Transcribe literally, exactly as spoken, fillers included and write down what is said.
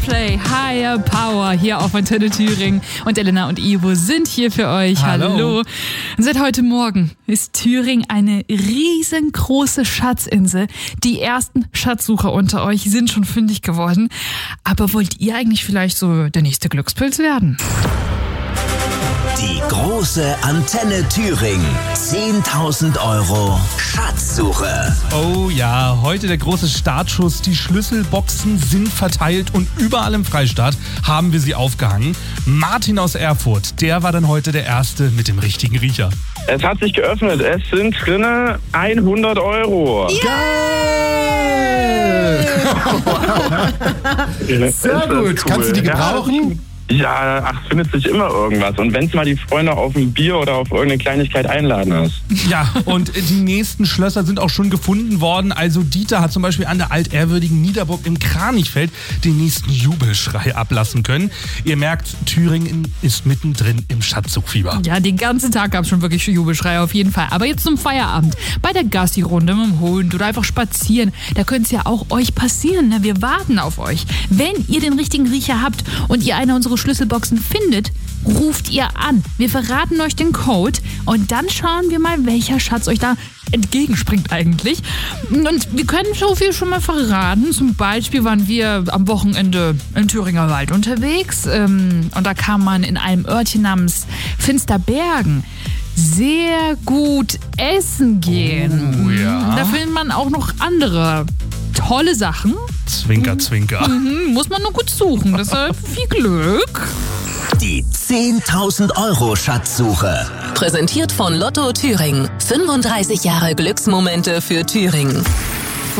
Coldplay, Higher Power hier auf Antenne Thüringen. Und Elena und Ivo sind hier für euch. Hallo. Hallo. Und seit heute Morgen ist Thüringen eine riesengroße Schatzinsel. Die ersten Schatzsucher unter euch sind schon fündig geworden. Aber wollt ihr eigentlich vielleicht so der nächste Glückspilz werden? Die große Antenne Thüringen. zehntausend Euro Schatzsuche. Oh ja, heute der große Startschuss. Die Schlüsselboxen sind verteilt und überall im Freistaat haben wir sie aufgehangen. Martin aus Erfurt, der war dann heute der Erste mit dem richtigen Riecher. Es hat sich geöffnet. Es sind drinne hundert Euro. Geil! Sehr gut. Cool. Kannst du die gebrauchen? Ja, ach, findet sich immer irgendwas. Und wenn es mal die Freunde auf ein Bier oder auf irgendeine Kleinigkeit einladen ist. Ja, und die nächsten Schlösser sind auch schon gefunden worden. Also Dieter hat zum Beispiel an der altehrwürdigen Niederburg im Kranichfeld den nächsten Jubelschrei ablassen können. Ihr merkt, Thüringen ist mittendrin im Schatzsuchfieber. Ja, den ganzen Tag gab es schon wirklich Jubelschrei auf jeden Fall. Aber jetzt zum Feierabend. Bei der Gassi-Runde mit dem Hund oder einfach spazieren. Da könnte es ja auch euch passieren. Ne? Wir warten auf euch. Wenn ihr den richtigen Riecher habt und ihr eine unserer Schlüsselboxen findet, ruft ihr an. Wir verraten euch den Code und dann schauen wir mal, welcher Schatz euch da entgegenspringt eigentlich. Und wir können so viel schon mal verraten. Zum Beispiel waren wir am Wochenende im Thüringer Wald unterwegs ähm, und da kann man in einem Örtchen namens Finsterbergen sehr gut essen gehen. Oh, ja. Da findet man auch noch andere tolle Sachen. Zwinker, zwinker. Mhm, muss man nur gut suchen. Deshalb viel Glück. Die zehntausend Euro Schatzsuche. Präsentiert von Lotto Thüringen. fünfunddreißig Jahre Glücksmomente für Thüringen.